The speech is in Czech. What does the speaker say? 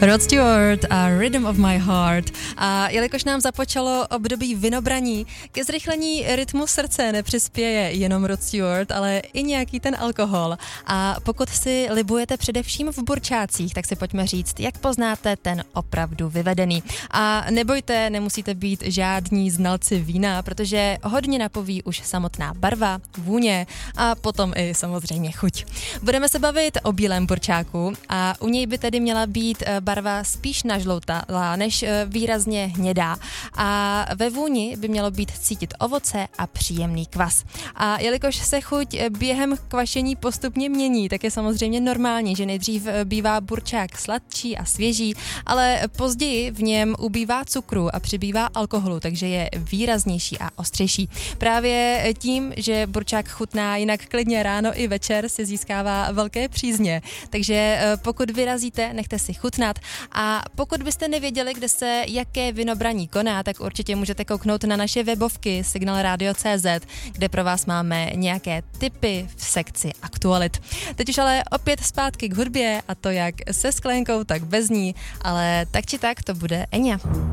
Rod Stewart a Rhythm of My Heart. A jelikož nám započalo období vinobraní, ke zrychlení rytmu srdce nepřispěje jenom Rod Stewart, ale i nějaký ten alkohol. A pokud si libujete především v burčácích, tak si pojďme říct, jak poznáte ten opravdu vyvedený. A nebojte, nemusíte být žádní znalci vína, protože hodně napoví už samotná barva, vůně a potom i samozřejmě chuť. Budeme se bavit o bílém burčáku a u něj by tedy měla být barva spíš nažloutlá než výrazně hnědá. A ve vůni by mělo být cítit ovoce a příjemný kvas. A jelikož se chuť během kvašení postupně mění, tak je samozřejmě normální, že nejdřív bývá burčák sladčí a svěží, ale později v něm ubývá cukru a přibývá alkoholu, takže je výraznější a ostřejší. Právě tím, že burčák chutná jinak klidně ráno i večer, si získává velké přízně. Takže pokud vyrazíte, nechte si chutnat. A pokud byste nevěděli, kde se jaké vinobraní koná, tak určitě můžete kouknout na naše webovky signalradio.cz, kde pro vás máme nějaké tipy v sekci aktualit. Teď už ale opět zpátky k hudbě, a to jak se sklenkou, tak bez ní, ale tak či tak to bude Enya.